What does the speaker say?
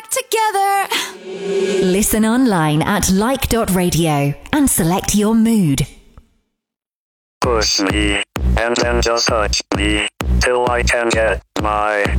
back together. Listen online at like.radio and select your mood. Push me, and then just touch me, till I can get my